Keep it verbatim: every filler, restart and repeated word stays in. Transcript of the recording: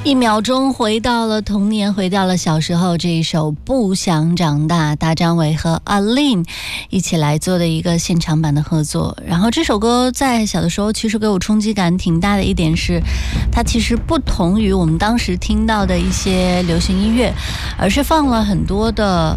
一秒钟回到了童年，回到了小时候。这一首《不想长大》，大张伟和阿令一起来做的一个现场版的合作。然后这首歌在小的时候其实给我冲击感挺大的一点是，它其实不同于我们当时听到的一些流行音乐，而是放了很多的